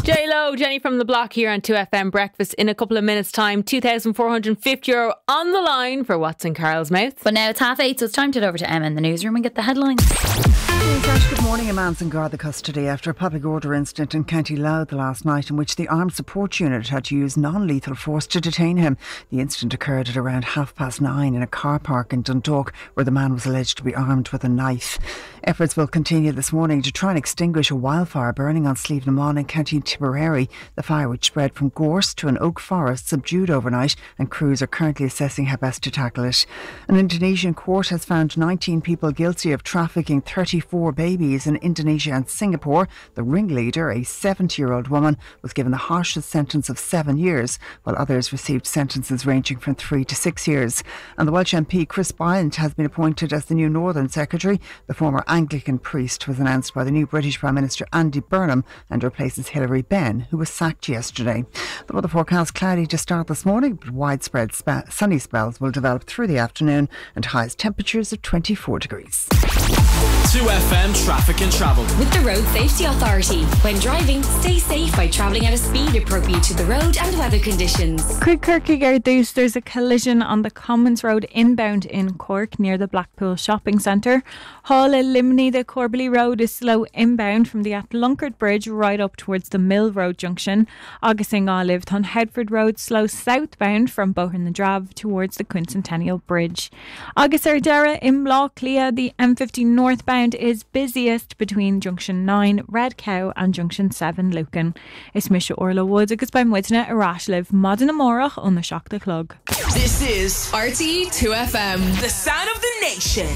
J-Lo, Jenny from the Block here on 2FM Breakfast. In a couple of minutes' time, €2,450 on the line for What's in Carol's Mouth. But now it's 8:30, so it's time to head over to Emma in the newsroom and get the headlines. Good morning. A man's in Garda custody after a public order incident in County Louth last night in which the Armed Support Unit had to use non-lethal force to detain him. The incident occurred at around 9:30 in a car park in Dundalk where the man was alleged to be armed with a knife. Efforts will continue this morning to try and extinguish a wildfire burning on Slieve na Mon in County Tipperary. The fire, which spread from gorse to an oak forest, subdued overnight, and crews are currently assessing how best to tackle it. An Indonesian court has found 19 people guilty of trafficking 34 babies in Indonesia and Singapore. The ringleader, a 70-year-old woman, was given the harshest sentence of 7 years, while others received sentences ranging from 3 to 6 years. And the Welsh MP Chris Bryant has been appointed as the new Northern Secretary. The former Anglican priest was announced by the new British Prime Minister Andy Burnham and replaces Hilary Benn, who was sacked yesterday. The weather forecast: cloudy to start this morning, but widespread sunny spells will develop through the afternoon and highest temperatures of 24 degrees. 2FM Traffic and Travel. With the Road Safety Authority. When driving, stay safe by travelling at a speed appropriate to the road and weather conditions. Crigkirky Gardoose, there's a collision on the Commons Road inbound in Cork near the Blackpool Shopping Centre. Hall Limney, the Corbally Road is slow inbound from the Atlunkard Bridge right up towards the Mill Road junction. Augusting Olive on Headford Road slow southbound from Bohern na Drab towards the Quincentennial Bridge. Agus Ardera in Blocklea, the M50 northbound is busiest between Junction 9 Red Cow and Junction 7 Lucan. Is Misha Orla Woods agus beim Widna Arashliv Modern Amorach on the Shock the Clug. This is RTE 2FM. the sound of the nation.